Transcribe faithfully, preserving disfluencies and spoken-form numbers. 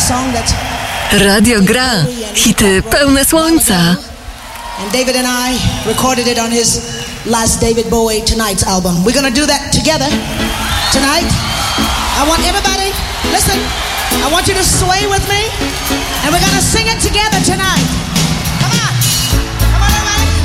song that Radio gra. Hity pełne słońca. And David and I recorded it on his last David Bowie Tonight's album. We're gonna do that together tonight. I want everybody, listen, I want you to sway with me, and we're gonna sing it together tonight.